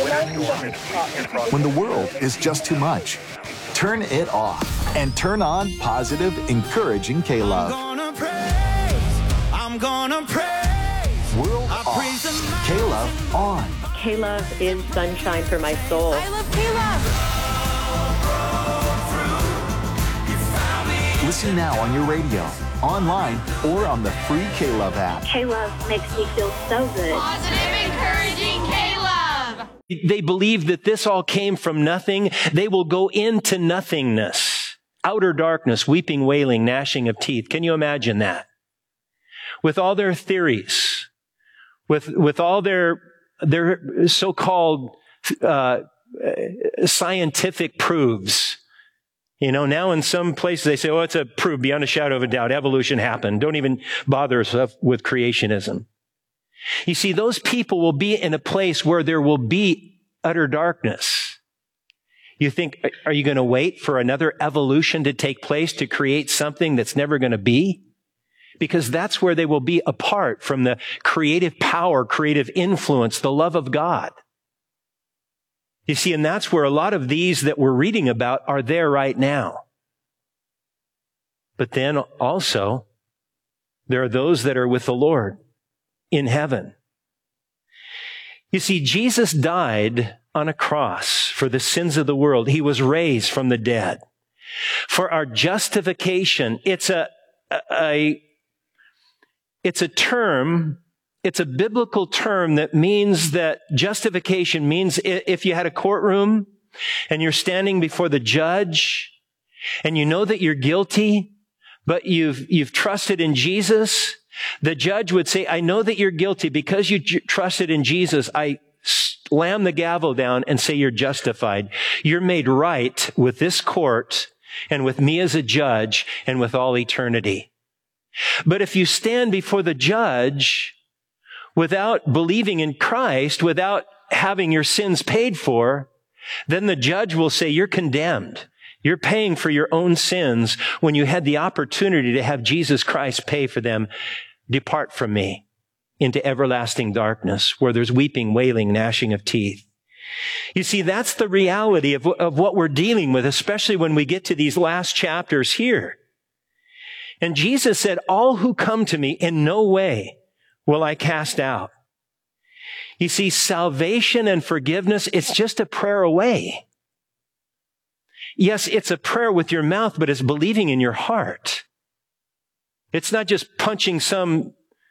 When the world is just too much, turn it off and turn on positive, encouraging K-Love. I'm gonna praise. World off. K-Love on. K-Love is sunshine for my soul. I love K-Love. Listen now on your radio, online, or on the free K-Love app. K-Love makes me feel so good. Positive, encouraging K-Love. They believe that this all came from nothing. They will go into nothingness, outer darkness, weeping, wailing, gnashing of teeth. Can you imagine that? With all their theories, with all their so-called scientific proofs. You know, now in some places they say, oh, it's a proof beyond a shadow of a doubt. Evolution happened. Don't even bother yourself with creationism. You see, those people will be in a place where there will be utter darkness. You think, are you going to wait for another evolution to take place to create something that's never going to be? Because that's where they will be apart from the creative power, creative influence, the love of God. You see, and that's where a lot of these that we're reading about are there right now. But then also, there are those that are with the Lord in heaven. You see, Jesus died on a cross for the sins of the world. He was raised from the dead. For our justification, it's a term. It's a biblical term that means that justification means if you had a courtroom and you're standing before the judge and you know that you're guilty, but you've trusted in Jesus, the judge would say, I know that you're guilty because you trusted in Jesus. I slam the gavel down and say you're justified. You're made right with this court and with me as a judge and with all eternity. But if you stand before the judge without believing in Christ, without having your sins paid for, then the judge will say, you're condemned. You're paying for your own sins when you had the opportunity to have Jesus Christ pay for them. Depart from me into everlasting darkness where there's weeping, wailing, gnashing of teeth. You see, that's the reality of what we're dealing with, especially when we get to these last chapters here. And Jesus said, all who come to me in no way will I cast out. You see, salvation and forgiveness, it's just a prayer away. Yes, it's a prayer with your mouth, but it's believing in your heart. It's not just punching some,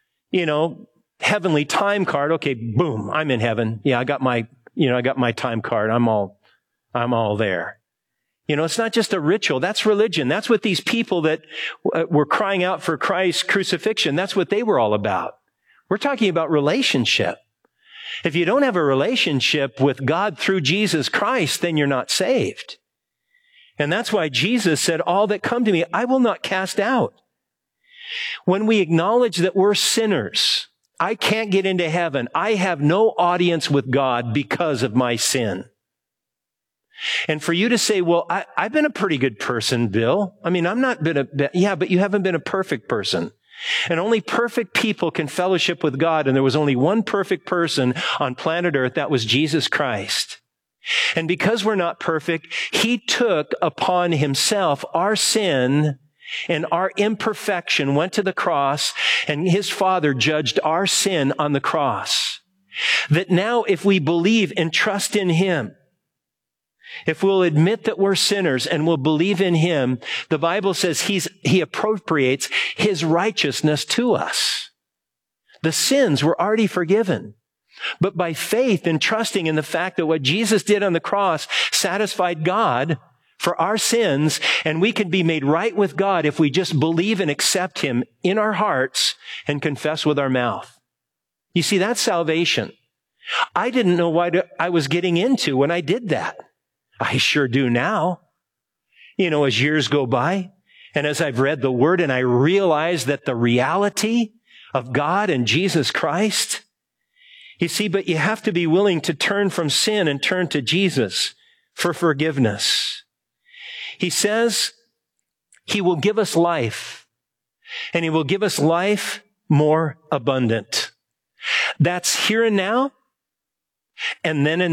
heavenly time card. Okay, boom, I'm in heaven. Yeah, I got my time card. I'm all there. It's not just a ritual. That's religion. That's what these people that were crying out for Christ's crucifixion, that's what they were all about. We're talking about relationship. If you don't have a relationship with God through Jesus Christ, then you're not saved. And that's why Jesus said, all that come to me, I will not cast out. When we acknowledge that we're sinners, I can't get into heaven. I have no audience with God because of my sin. And for you to say, well, I've been a pretty good person, Bill. I mean, I'm not been but you haven't been a perfect person. And only perfect people can fellowship with God. And there was only one perfect person on planet Earth. That was Jesus Christ. And because we're not perfect, he took upon himself our sin and our imperfection, went to the cross, and his Father judged our sin on the cross. That now if we believe and trust in him, if we'll admit that we're sinners and we'll believe in him, the Bible says he appropriates his righteousness to us. The sins were already forgiven. But by faith and trusting in the fact that what Jesus did on the cross satisfied God for our sins, and we can be made right with God if we just believe and accept him in our hearts and confess with our mouth. You see, that's salvation. I didn't know what I was getting into when I did that. I sure do now. As years go by, and as I've read the Word and I realize that the reality of God and Jesus Christ, you see, but you have to be willing to turn from sin and turn to Jesus for forgiveness. He says he will give us life, and he will give us life more abundant. That's here and now, and then in